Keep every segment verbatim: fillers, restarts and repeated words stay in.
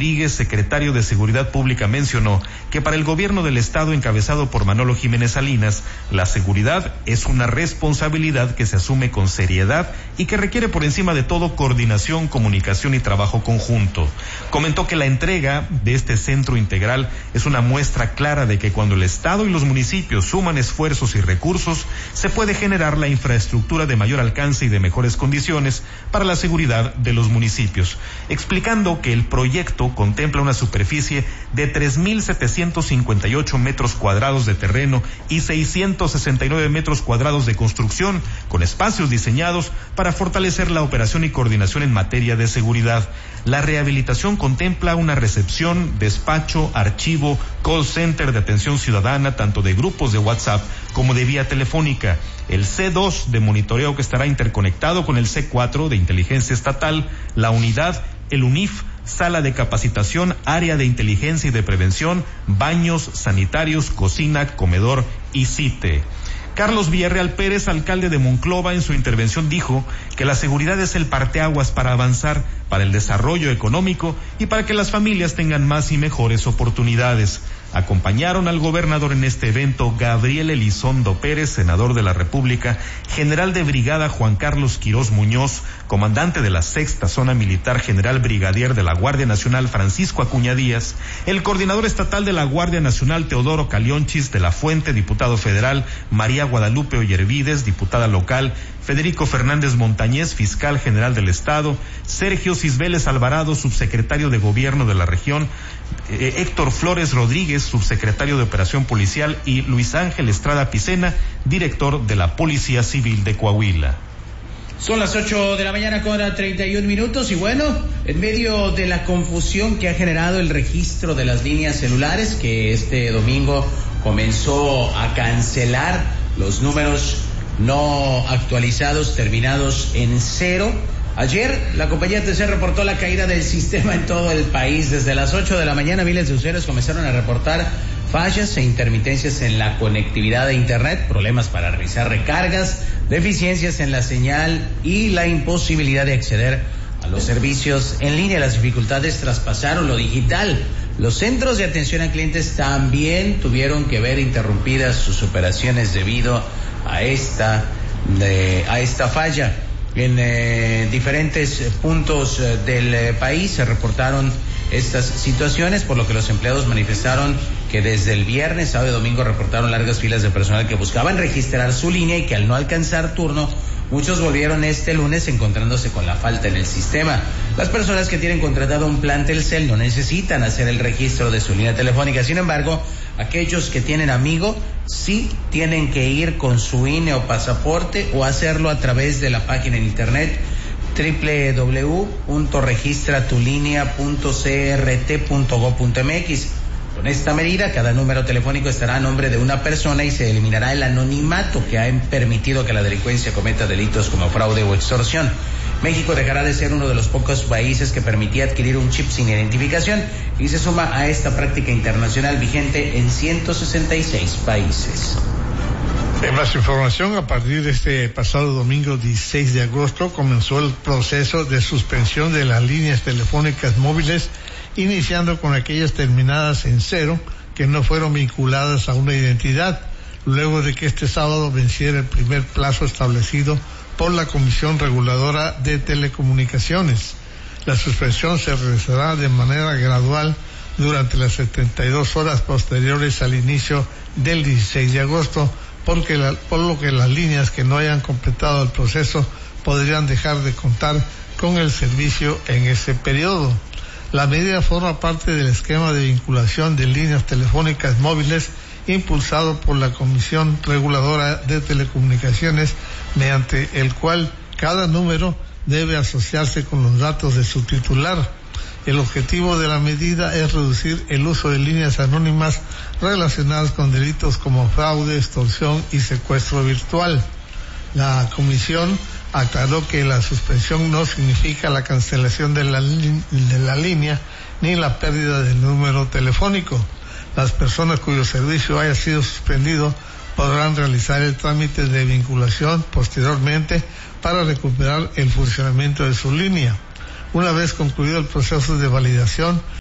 Rodríguez, secretario de Seguridad Pública, mencionó que para el gobierno del estado encabezado por Manolo Jiménez Salinas, la seguridad es una responsabilidad que se asume con seriedad y que requiere por encima de todo coordinación, comunicación y trabajo conjunto. Comentó que la entrega de este centro integral es una muestra clara de que cuando el estado y los municipios suman esfuerzos y recursos, se puede generar la infraestructura de mayor alcance y de mejores condiciones para la seguridad de los municipios, explicando que el proyecto contempla una superficie de tres mil setecientos cincuenta y ocho metros cuadrados de terreno y seiscientos sesenta y nueve metros cuadrados de construcción, con espacios diseñados para fortalecer la operación y coordinación en materia de seguridad. La rehabilitación contempla una recepción, despacho, archivo, call center de atención ciudadana, tanto de grupos de WhatsApp como de vía telefónica, el C dos de monitoreo que estará interconectado con el C cuatro de inteligencia estatal, la unidad, el U N I F, sala de capacitación, área de inteligencia y de prevención, baños sanitarios, cocina, comedor y CITE. Carlos Villarreal Pérez, alcalde de Monclova, en su intervención dijo que la seguridad es el parteaguas para avanzar, para el desarrollo económico y para que las familias tengan más y mejores oportunidades. Acompañaron al gobernador en este evento Gabriel Elizondo Pérez, senador de la República, general de brigada Juan Carlos Quirós Muñoz, comandante de la sexta zona militar, general brigadier de la Guardia Nacional Francisco Acuña Díaz, el coordinador estatal de la Guardia Nacional Teodoro Calionchis de la Fuente, diputado federal, María Guadalupe Ollervides, diputada local, Federico Fernández Montañez, fiscal general del estado, Sergio Cisbeles Alvarado, subsecretario de gobierno de la región, eh, Héctor Flores Rodríguez, subsecretario de operación policial, y Luis Ángel Estrada Picena, director de la Policía Civil de Coahuila. Son las ocho de la mañana con treinta y un minutos y bueno, en medio de la confusión que ha generado el registro de las líneas celulares, que este domingo comenzó a cancelar los números no actualizados terminados en cero. Ayer la compañía T C reportó la caída del sistema en todo el país. Desde las ocho de la mañana miles de usuarios comenzaron a reportar fallas e intermitencias en la conectividad de internet, problemas para realizar recargas, deficiencias en la señal y la imposibilidad de acceder a los servicios en línea. Las dificultades traspasaron lo digital. Los centros de atención a clientes también tuvieron que ver interrumpidas sus operaciones debido a esta de, a esta falla. En eh, diferentes puntos eh, del eh, país se reportaron estas situaciones, por lo que los empleados manifestaron que desde el viernes, sábado y domingo reportaron largas filas de personal que buscaban registrar su línea y que al no alcanzar turno, muchos volvieron este lunes encontrándose con la falta en el sistema. Las personas que tienen contratado un plan Telcel no necesitan hacer el registro de su línea telefónica. Sin embargo, aquellos que tienen Amigo sí tienen que ir con su I N E o pasaporte o hacerlo a través de la página en internet doble u doble u doble u punto registra tu línea punto c r t punto gob punto m x. Con esta medida, cada número telefónico estará a nombre de una persona y se eliminará el anonimato que ha permitido que la delincuencia cometa delitos como fraude o extorsión. México dejará de ser uno de los pocos países que permitía adquirir un chip sin identificación y se suma a esta práctica internacional vigente en ciento sesenta y seis países. En más información, a partir de este pasado domingo dieciséis de agosto comenzó el proceso de suspensión de las líneas telefónicas móviles, iniciando con aquellas terminadas en cero que no fueron vinculadas a una identidad, luego de que este sábado venciera el primer plazo establecido por la Comisión Reguladora de Telecomunicaciones. La suspensión se realizará de manera gradual durante las setenta y dos horas posteriores al inicio del dieciséis de agosto, porque la, por lo que las líneas que no hayan completado el proceso podrían dejar de contar con el servicio en ese periodo. La medida forma parte del esquema de vinculación de líneas telefónicas móviles impulsado por la Comisión Reguladora de Telecomunicaciones, mediante el cual cada número debe asociarse con los datos de su titular. El objetivo de la medida es reducir el uso de líneas anónimas relacionadas con delitos como fraude, extorsión y secuestro virtual. La comisión aclaró que la suspensión no significa la cancelación de la, de la línea ni la pérdida del número telefónico. Las personas cuyo servicio haya sido suspendido podrán realizar el trámite de vinculación posteriormente para recuperar el funcionamiento de su línea. Una vez concluido el proceso de validación,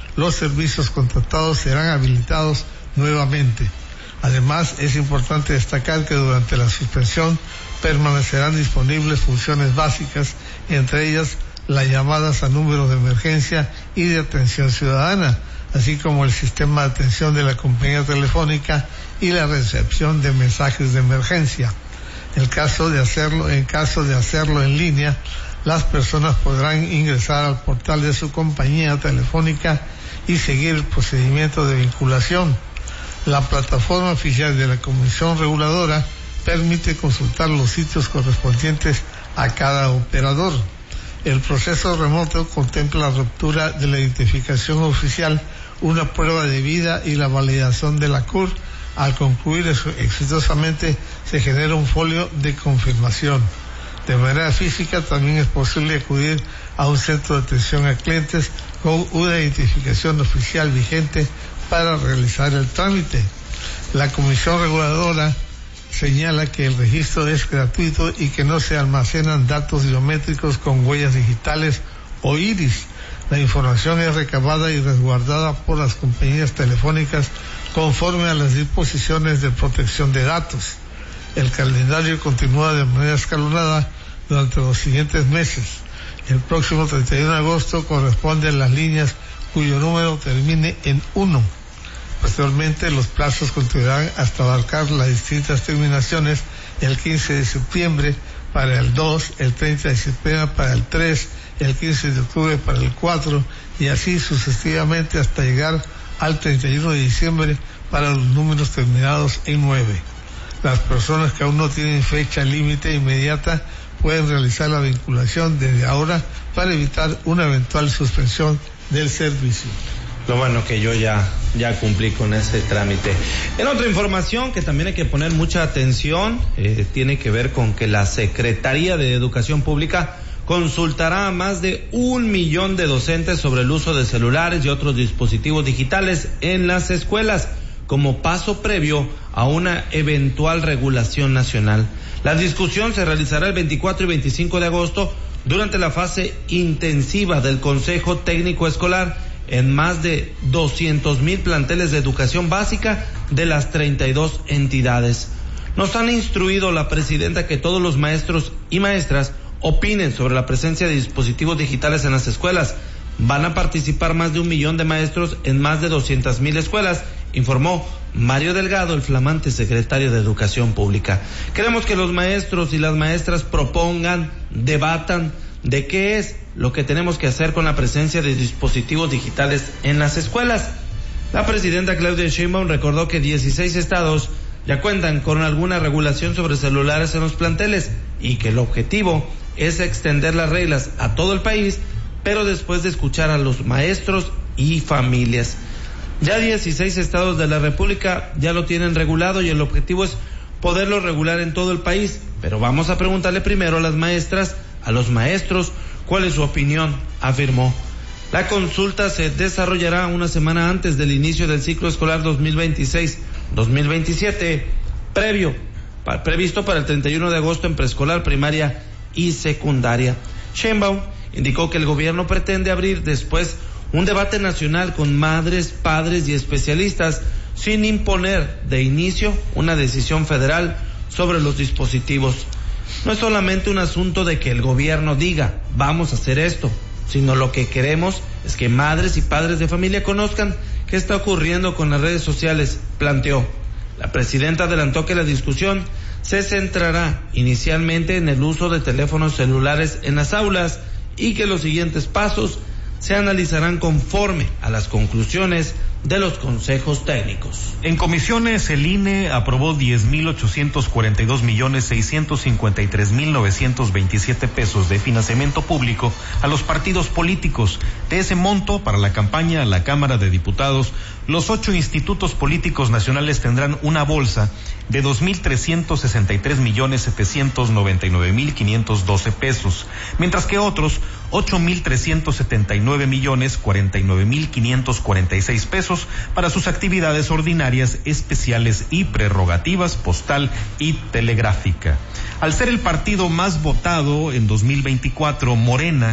los servicios contratados serán habilitados nuevamente. Además, es importante destacar que durante la suspensión permanecerán disponibles funciones básicas, entre ellas las llamadas a números de emergencia y de atención ciudadana, así como el sistema de atención de la compañía telefónica y la recepción de mensajes de emergencia. En caso de hacerlo, en caso de hacerlo en línea, las personas podrán ingresar al portal de su compañía telefónica y seguir el procedimiento de vinculación. La plataforma oficial de la Comisión Reguladora permite consultar los sitios correspondientes a cada operador. El proceso remoto contempla la ruptura de la identificación oficial, una prueba de vida y la validación de la C U R. Al concluir exitosamente, se genera un folio de confirmación. De manera física, también es posible acudir a un centro de atención a clientes con una identificación oficial vigente para realizar el trámite. La Comisión Reguladora señala que el registro es gratuito y que no se almacenan datos biométricos con huellas digitales o iris. La información es recabada y resguardada por las compañías telefónicas conforme a las disposiciones de protección de datos. El calendario continúa de manera escalonada durante los siguientes meses. El próximo treinta y uno de agosto corresponden las líneas cuyo número termine en uno. Posteriormente, los plazos continuarán hasta abarcar las distintas terminaciones el quince de septiembre para el dos, el treinta de septiembre para el tres, el quince de octubre para el cuatro y así sucesivamente hasta llegar al treinta y uno de diciembre para los números terminados en nueve. Las personas que aún no tienen fecha límite inmediata pueden realizar la vinculación desde ahora para evitar una eventual suspensión del servicio. Lo bueno que yo ya, ya cumplí con ese trámite. En otra información que también hay que poner mucha atención, eh, tiene que ver con que la Secretaría de Educación Pública consultará a más de un millón de docentes sobre el uso de celulares y otros dispositivos digitales en las escuelas, como paso previo a una eventual regulación nacional. La discusión se realizará el veinticuatro y veinticinco de agosto durante la fase intensiva del Consejo Técnico Escolar en más de doscientos mil planteles de educación básica de las treinta y dos entidades. Nos han instruido la presidenta que todos los maestros y maestras opinen sobre la presencia de dispositivos digitales en las escuelas. Van a participar más de un millón de maestros en más de doscientas mil escuelas, informó Mario Delgado, el flamante secretario de Educación Pública. Queremos que los maestros y las maestras propongan, debatan de qué es lo que tenemos que hacer con la presencia de dispositivos digitales en las escuelas. La presidenta Claudia Sheinbaum recordó que dieciséis estados ya cuentan con alguna regulación sobre celulares en los planteles y que el objetivo es extender las reglas a todo el país, pero después de escuchar a los maestros y familias. Ya dieciséis estados de la República ya lo tienen regulado y el objetivo es poderlo regular en todo el país, pero vamos a preguntarle primero a las maestras, a los maestros, cuál es su opinión, afirmó. La consulta se desarrollará una semana antes del inicio del ciclo escolar dos mil veintiséis dos mil veintisiete, previo, pa, previsto para el treinta y uno de agosto en preescolar, primaria y secundaria. Sheinbaum indicó que el gobierno pretende abrir después un debate nacional con madres, padres y especialistas, sin imponer de inicio una decisión federal sobre los dispositivos. No es solamente un asunto de que el gobierno diga, vamos a hacer esto, sino lo que queremos es que madres y padres de familia conozcan qué está ocurriendo con las redes sociales, planteó. La presidenta adelantó que la discusión se centrará inicialmente en el uso de teléfonos celulares en las aulas y que los siguientes pasos se analizarán conforme a las conclusiones de los consejos técnicos. En comisiones, el I N E aprobó diez mil ochocientos cuarenta y dos millones seiscientos cincuenta y tres mil novecientos veintisiete pesos de financiamiento público a los partidos políticos. De ese monto, para la campaña a la Cámara de Diputados, los ocho institutos políticos nacionales tendrán una bolsa de dos mil trescientos sesenta y tres millones setecientos noventa y nueve mil quinientos doce pesos, mientras que otros ocho mil trescientos setenta y nueve millones cuarenta y nueve mil quinientos cuarenta y seis pesos para sus actividades ordinarias, especiales y prerrogativas postal y telegráfica. Al ser el partido más votado en dos mil veinticuatro, Morena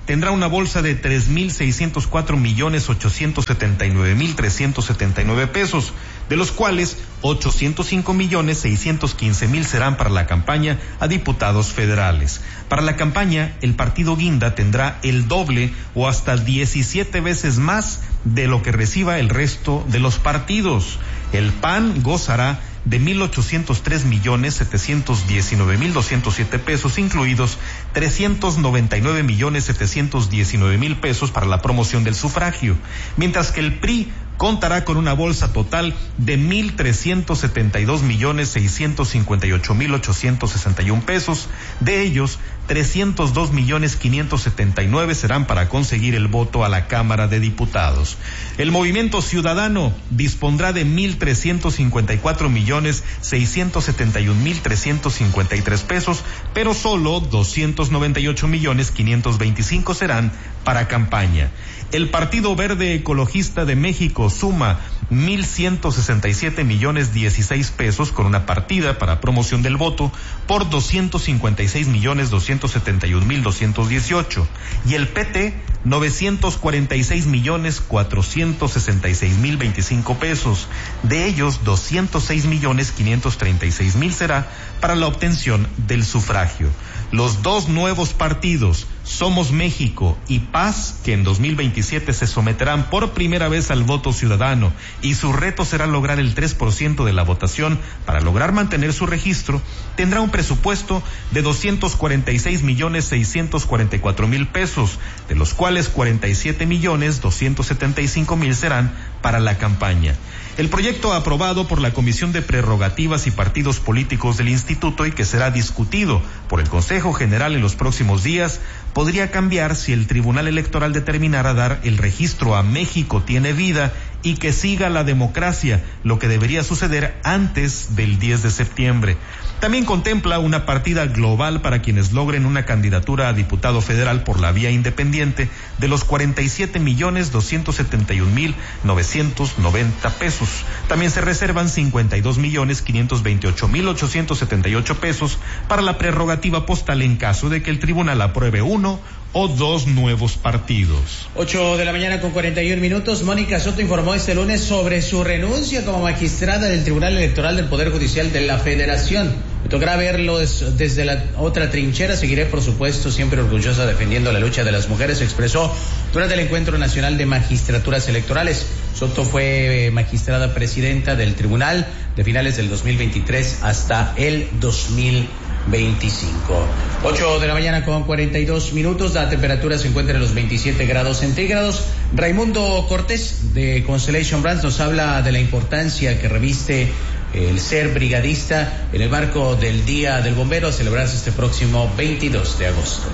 tendrá una bolsa de tres mil seiscientos cuatro millones ochocientos setenta y nueve mil trescientos setenta y nueve pesos, de los cuales ochocientos cinco millones seiscientos quince mil serán para la campaña a diputados federales. Para la campaña, el partido Guinda tendrá el doble o hasta diecisiete veces más de lo que reciba el resto de los partidos. El P A N gozará de mil ochocientos tres millones setecientos diecinueve mil doscientos siete pesos, incluidos trescientos noventa y nueve millones setecientos diecinueve mil pesos para la promoción del sufragio, mientras que el P R I contará con una bolsa total de mil trescientos setenta y dos millones seiscientos cincuenta y ocho mil ochocientos sesenta y un pesos. De ellos, trescientos dos millones quinientos setenta y nueve serán para conseguir el voto a la Cámara de Diputados. El Movimiento Ciudadano dispondrá de mil trescientos cincuenta y cuatro millones seiscientos setenta y un mil trescientos cincuenta y tres pesos, pero solo doscientos noventa y ocho millones quinientos veinticinco serán para campaña. El Partido Verde Ecologista de México suma mil ciento sesenta y siete millones dieciséis pesos con una partida para promoción del voto por doscientos cincuenta y seis millones doscientos setenta y un mil doscientos dieciocho, y el P T novecientos cuarenta y seis millones cuatrocientos sesenta y seis mil veinticinco pesos. De ellos, doscientos seis millones quinientos treinta y seis mil será para la obtención del sufragio. Los dos nuevos partidos, Somos México y Paz, que en dos mil veintisiete se someterán por primera vez al voto ciudadano, y su reto será lograr el tres por ciento de la votación para lograr mantener su registro, tendrá un presupuesto de doscientos cuarenta y seis millones seiscientos cuarenta y cuatro mil pesos, de los cuales cuarenta y siete millones doscientos setenta y cinco mil serán para la campaña. El proyecto aprobado por la Comisión de Prerrogativas y Partidos Políticos del Instituto y que será discutido por el Consejo General en los próximos días podría cambiar si el Tribunal Electoral determinara dar el registro a México Tiene Vida y que siga la democracia, lo que debería suceder antes del diez de septiembre. También contempla una partida global para quienes logren una candidatura a diputado federal por la vía independiente de los cuarenta y siete millones doscientos setenta y un mil novecientos noventa pesos. También se reservan cincuenta y dos millones quinientos veintiocho mil ochocientos setenta y ocho pesos para la prerrogativa postal en caso de que el tribunal apruebe uno o dos nuevos partidos. Ocho de la mañana con cuarenta y un minutos. Mónica Soto informó este lunes sobre su renuncia como magistrada del Tribunal Electoral del Poder Judicial de la Federación. Me tocará verlo desde la otra trinchera. Seguiré, por supuesto, siempre orgullosa defendiendo la lucha de las mujeres, expresó durante el Encuentro Nacional de Magistraturas Electorales. Soto fue magistrada presidenta del tribunal de finales del dos mil veintitrés hasta el dos mil veinticinco. Ocho de la mañana con cuarenta y dos minutos. La temperatura se encuentra en los veintisiete grados centígrados. Raimundo Cortés de Constellation Brands nos habla de la importancia que reviste el ser brigadista en el marco del Día del Bombero a celebrarse este próximo veintidós de agosto.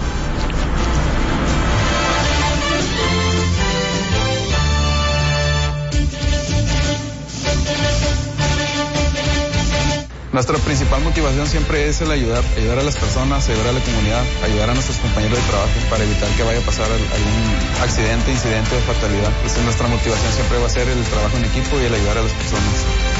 Nuestra principal motivación siempre es el ayudar, ayudar a las personas, ayudar a la comunidad, ayudar a nuestros compañeros de trabajo para evitar que vaya a pasar algún accidente, incidente o fatalidad. Esa es nuestra motivación, siempre va a ser el trabajo en equipo y el ayudar a las personas.